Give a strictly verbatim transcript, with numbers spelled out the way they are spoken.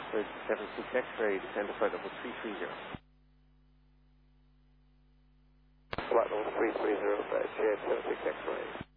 Oxford seven six X-ray, descend to flight level three three zero. Flight level three three zero, J seven six X-ray.